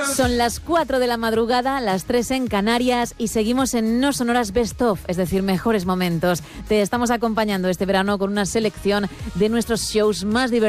Son las 4 de la madrugada, las 3 en Canarias y seguimos en No Sonoras Best Of, es decir, mejores momentos. Te estamos acompañando este verano con una selección de nuestros shows más divertidos